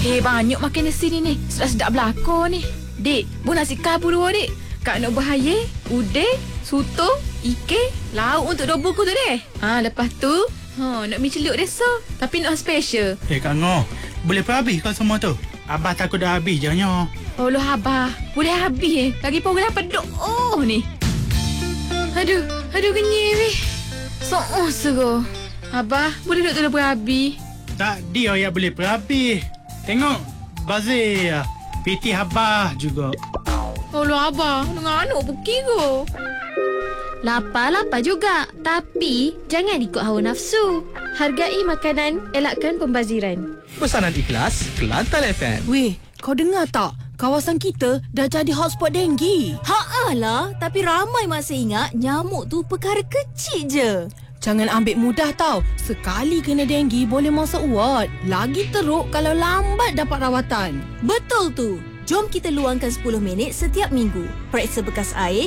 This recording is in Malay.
Banyak makan nasi ni. Sedap-sedap belakang ni. Dik, bu nasi kabur dua, Dik. Kak nak bahaya, udeh, suto, ikan, lauk untuk dua buku tu deh. Lepas tu, nak mi celup desa. Tapi nak special. Kak Ngoh, boleh habis kau semua tu? Abah takut dah habis je nya. Oh loh Abah, boleh habis Lagi pun boleh dapat ni. Aduh kenyir weh. Seru. Abah, boleh duduk tu habis. Tak dia yang boleh habis. Tengok, bazir. PT Abah juga. Oh loh Abah, dengan anak pun kira. Lapar juga. Tapi jangan ikut hawa nafsu. Hargai makanan, elakkan pembaziran. Pesanan ikhlas Kelantan FM. Weh, kau dengar tak? Kawasan kita dah jadi hotspot denggi. Lah, tapi ramai masih ingat nyamuk tu perkara kecil je. Jangan ambil mudah tau. Sekali kena denggi boleh masuk ward. Lagi teruk kalau lambat dapat rawatan. Betul tu. Jom kita luangkan 10 minit setiap minggu. Periksa bekas air